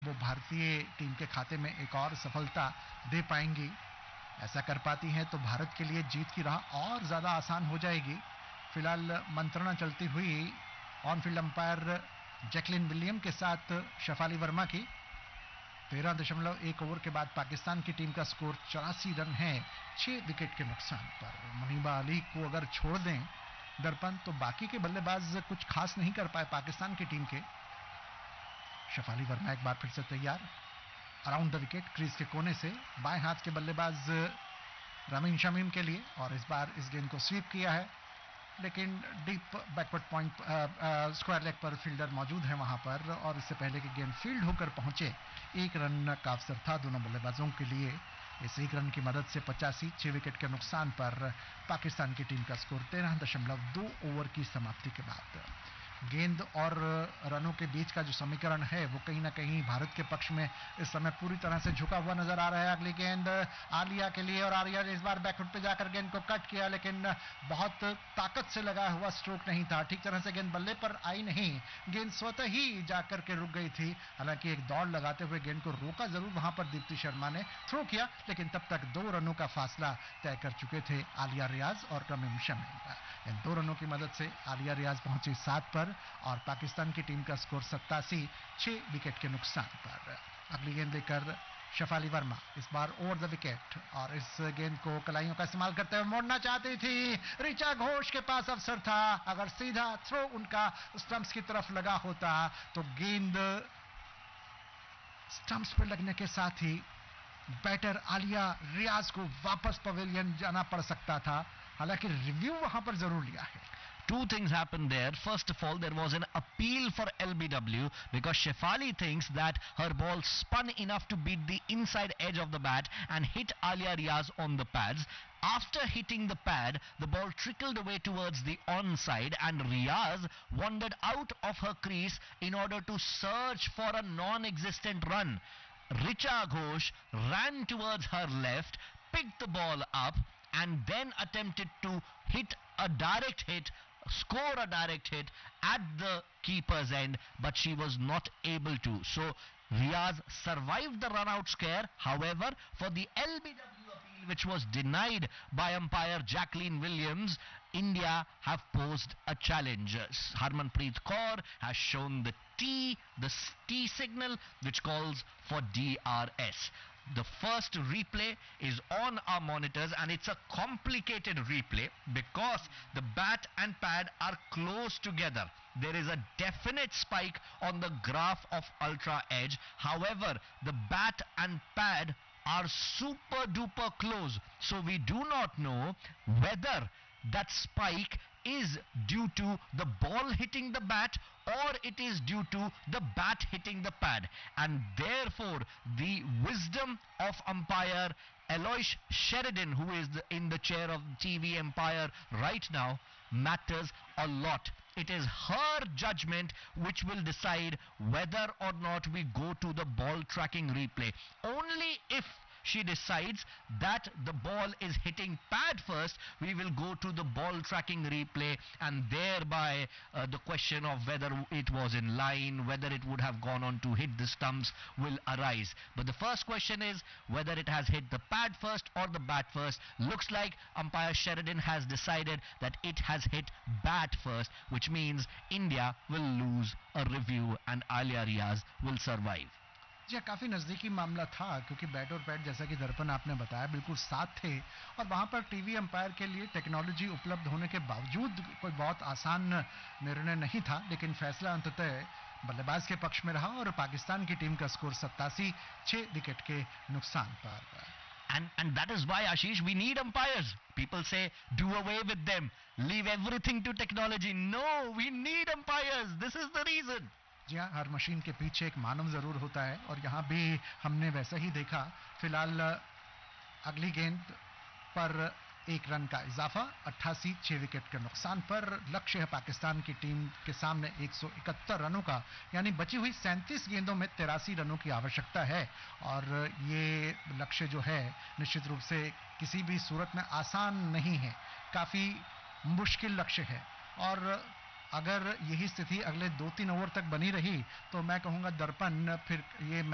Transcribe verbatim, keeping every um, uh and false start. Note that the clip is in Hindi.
वो भारतीय टीम के खाते में एक और सफलता दे पाएंगी। ऐसा कर पाती हैं तो भारत के लिए जीत की राह और ज़्यादा आसान हो जाएगी। फिलहाल मंत्रणा चलती हुई on field umpire Jacqueline William के साथ शेफाली वर्मा की। तेरह दशमलव एक ओवर के बाद पाकिस्तान की टीम का स्कोर चौरासी रन है छह विकेट के नुकसान पर। मुनीबा अली को अगर छोड़ दें दर्पण तो बाकी के बल्लेबाज कुछ खास नहीं कर पाए पाकिस्तान की टीम के। शेफाली वर्मा एक बार फिर से तैयार, अराउंड द विकेट क्रीज के कोने से बाएं हाथ के बल्लेबाज रमीन शमीम के लिए, और इस बार इस गेंद को स्वीप किया है, लेकिन deep backward point square leg पर फील्डर मौजूद है वहां पर, और इससे पहले कि गेंद फील्ड होकर पहुंचे एक रन का अवसर था दोनों बल्लेबाजों के लिए। इस एक रन की मदद से पचासी छह विकेट के नुकसान पर पाकिस्तान की टीम का स्कोर तेरह दशमलव दो ओवर की समाप्ति के बाद। गेंद और रनों के बीच का जो समीकरण है वो कहीं ना कहीं भारत के पक्ष में इस समय पूरी तरह से झुका हुआ नजर आ रहा है। अगली गेंद आलिया के लिए, और आलिया ने इस बार बैकफुट पे जाकर गेंद को कट किया, लेकिन बहुत ताकत से लगा हुआ स्ट्रोक नहीं था, ठीक तरह से गेंद बल्ले पर आई नहीं, गेंद स्वतः ही जाकर के रुक गई थी। हालांकि एक दौड़ लगाते हुए गेंद को रोका जरूर वहां पर दीप्ति शर्मा ने, थ्रो किया, लेकिन तब तक दो रनों का फासला तय कर चुके थे आलिया रियाज और रमीम शमीम। इन दो रनों की मदद से आलिया रियाज पहुंची सात पर और पाकिस्तान की टीम का स्कोर सत्तासी छह विकेट के नुकसान पर। अगली गेंद लेकर शेफाली वर्मा, इस बार ओवर द विकेट, और इस गेंद को कलाइयों का इस्तेमाल करते हुए मोड़ना चाहती थी। ऋचा घोष के पास अवसर था, अगर सीधा थ्रो उनका स्टंप्स की तरफ लगा होता तो गेंद स्टंप्स पर लगने के साथ ही बैटर आलिया रियाज को वापस पवेलियन जाना पड़ सकता था। हालांकि रिव्यू वहां पर जरूर लिया है। Two things happened there. First of all, there was an appeal for L B W because Shefali thinks that her ball spun enough to beat the inside edge of the bat and hit Alia Riaz on the pads. After hitting the pad, the ball trickled away towards the onside and Riaz wandered out of her crease in order to search for a non-existent run. Richa Ghosh ran towards her left, picked the ball up and then attempted to hit a direct hit, score a direct hit at the keeper's end, but she was not able to. So Riaz survived the run-out scare. However, for the L B W appeal, which was denied by umpire Jacqueline Williams, India have posed a challenge. Harmanpreet Kaur has shown the T, the T signal, which calls for D R S. The first replay is on our monitors and it's a complicated replay because the bat and pad are close together. There is a definite spike on the graph of Ultra Edge. However, the bat and pad are super duper close. So we do not know whether that spike is due to the ball hitting the bat or it is due to the bat hitting the pad, and therefore the wisdom of umpire Aloysius Sheridan, who is the, in the chair of T V umpire right now, matters a lot. It is her judgment which will decide whether or not we go to the ball tracking replay. Only if she decides that the ball is hitting pad first, we will go to the ball tracking replay, and thereby uh, the question of whether it was in line, whether it would have gone on to hit the stumps will arise. But the first question is whether it has hit the pad first or the bat first. Looks like umpire Sheridan has decided that it has hit bat first, which means India will lose a review and Alia Riaz will survive. जी काफ़ी नज़दीकी मामला था, क्योंकि बैट और पैड जैसा कि दर्पण आपने बताया बिल्कुल साथ थे, और वहाँ पर टीवी अंपायर के लिए टेक्नोलॉजी उपलब्ध होने के बावजूद कोई बहुत आसान निर्णय नहीं था, लेकिन फैसला अंततः बल्लेबाज के पक्ष में रहा और पाकिस्तान की टीम का स्कोर सत्तासी छह विकेट के नुकसान पर। And, and that is why, Ashish, we need umpires. People say, do away with them, leave everything to technology. No, we need umpires. This is the reason. जी हाँ, हर मशीन के पीछे एक मानव जरूर होता है, और यहाँ भी हमने वैसा ही देखा। फिलहाल अगली गेंद पर एक रन का इजाफा, अट्ठासी छह विकेट के नुकसान पर। लक्ष्य है पाकिस्तान की टीम के सामने एक सौ इकहत्तर रनों का, यानी बची हुई सैंतीस गेंदों में तिरासी रनों की आवश्यकता है, और ये लक्ष्य जो है निश्चित रूप से किसी भी सूरत में आसान नहीं है, काफ़ी मुश्किल लक्ष्य है। और अगर यही स्थिति अगले दो तीन ओवर तक बनी रही तो मैं कहूँगा दर्पण फिर ये